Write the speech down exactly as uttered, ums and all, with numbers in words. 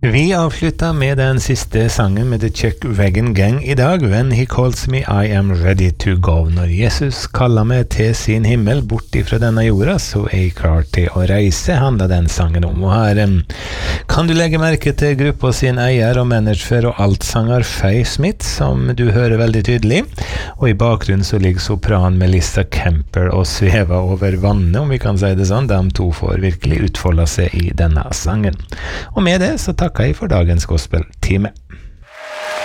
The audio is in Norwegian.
Vi avslutter med den siste sangen med The Chuck Wagon Gang I dag. When he calls me, I am ready to go. Når Jesus kaller meg til sin himmel bort ifra denne jorda, så er jeg klar til å reise, handler den sangen om. Og her um, kan du legge merke til gruppa sin eier og manager og altsanger Faye Smith, som du hører veldig tydelig. Og I bakgrunnen så ligger sopran Melissa Kemper og svever over vannet, om vi kan si det sånn. De to får virkelig utfolde seg I denne sangen. Og med det så takker jeg for dagens gospeltime.